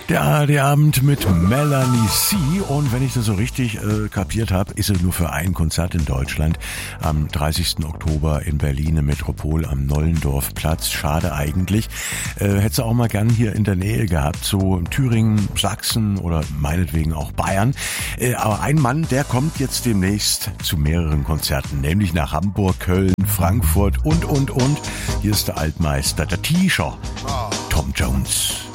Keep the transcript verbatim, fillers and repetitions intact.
Der A R D-Abend mit Melanie C. Und wenn ich das so richtig äh, kapiert habe, ist es nur für ein Konzert in Deutschland. Am dreißigsten Oktober in Berlin im Metropol am Nollendorfplatz. Schade eigentlich. Äh, hättest du auch mal gern hier in der Nähe gehabt, so in Thüringen, Sachsen oder meinetwegen auch Bayern. Äh, aber ein Mann, der kommt jetzt demnächst zu mehreren Konzerten, nämlich nach Hamburg, Köln, Frankfurt und, und, und. Hier ist der Altmeister, der T-Shirt, Tom Jones.